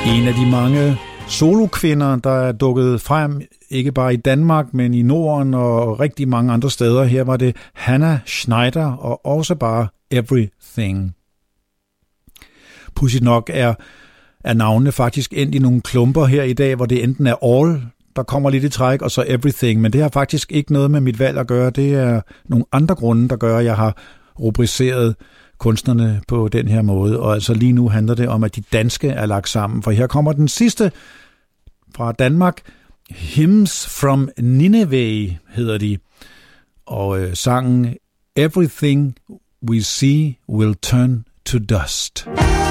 En af de mange solokvinder, der er dukket frem, ikke bare i Danmark, men i Norden og rigtig mange andre steder. Her var det Hannah Schneider og også bare Everything. Pudsigt nok er navnene faktisk endt i nogle klumper her i dag, hvor det enten er All, der kommer lidt i træk, og så Everything. Men det har faktisk ikke noget med mit valg at gøre. Det er nogle andre grunde, der gør, at jeg har rubriceret kunstnerne på den her måde. Og altså lige nu handler det om, at de danske er lagt sammen. For her kommer den sidste fra Danmark. Hymns from Nineveh hedder de. Og sangen Everything We See Will Turn to Dust.